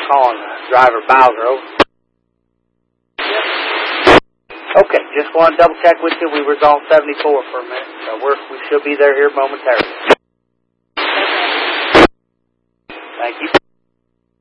calling driver Bowser. Over. Okay, just want to double check with you. We was on 74 for a minute, so we should be there here momentarily.